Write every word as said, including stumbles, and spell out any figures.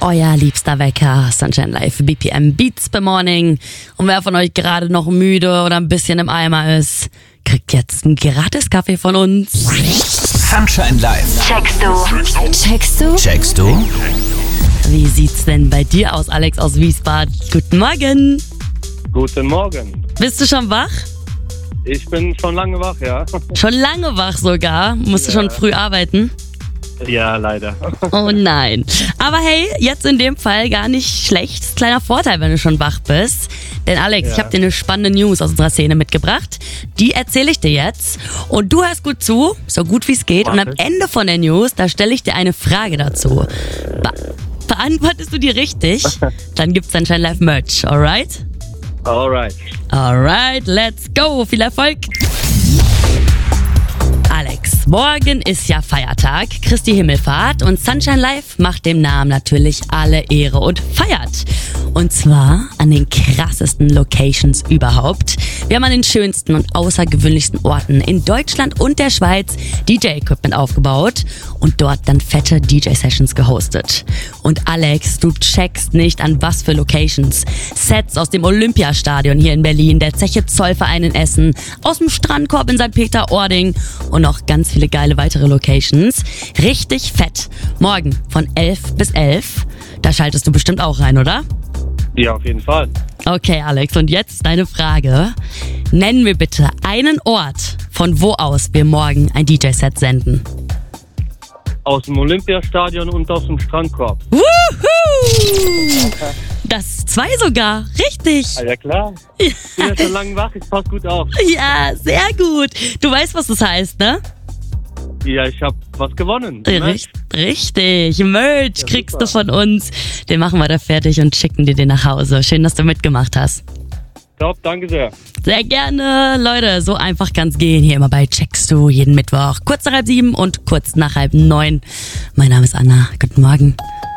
euer liebster Wecker. Sunshine Live, B P M Beats per Morning. Und wer von euch gerade noch müde oder ein bisschen im Eimer ist, kriegt jetzt einen Gratis-Kaffee von uns. Sunshine Live. Checkst du? Checkst du? Checkst du? Wie sieht's denn bei dir aus, Alex aus Wiesbaden? Guten Morgen. Guten Morgen. Bist du schon wach? Ich bin schon lange wach, ja. Schon lange wach sogar. Musst du Ja. schon früh arbeiten? Ja, leider. Oh nein. Aber hey, jetzt in dem Fall gar nicht schlecht. Kleiner Vorteil, wenn du schon wach bist. Denn Alex, Ja. ich habe dir eine spannende News aus unserer Szene mitgebracht. Die erzähle ich dir jetzt. Und du hörst gut zu, so gut wie es geht. Und am Mach ich. Ende von der News, da stelle ich dir eine Frage dazu. Be beantwortest du die richtig, dann gibt's Sunshine Live Merch, alright? Alright. Alright, let's go. Viel Erfolg. Alex, morgen ist ja Feiertag, Christi Himmelfahrt und Sunshine Live macht dem Namen natürlich alle Ehre und feiert. Und zwar an den krassesten Locations überhaupt. Wir haben an den schönsten und außergewöhnlichsten Orten in Deutschland und der Schweiz D J-Equipment aufgebaut und dort dann fette D J-Sessions gehostet. Und Alex, du checkst nicht an was für Locations. Sets aus dem Olympiastadion hier in Berlin, der Zeche Zollverein in Essen, aus dem Strandkorb in Sankt Peter-Ording und noch ganz viele geile weitere Locations. Richtig fett. Morgen von elf bis elf. Da schaltest du bestimmt auch rein, oder? Ja, auf jeden Fall. Okay, Alex, und jetzt deine Frage. Nenn mir bitte einen Ort, von wo aus wir morgen ein D J-Set senden. Aus dem Olympiastadion und aus dem Strandkorb. Woohoo! Das zwei sogar. Richtig. Ah, ja, klar. Ich bin ja schon lange wach, ich pass gut auf. Ja, sehr gut. Du weißt, was das heißt, ne? Ja, ich hab was gewonnen. Ne? Richt- Richtig. Merch Ja, kriegst super. du von uns. Den machen wir da fertig und schicken dir den nach Hause. Schön, dass du mitgemacht hast. Top, danke sehr. Sehr gerne. Leute, so einfach kann's gehen. Hier immer bei Checkst du jeden Mittwoch. Kurz nach halb sieben und kurz nach halb neun. Mein Name ist Anna. Guten Morgen.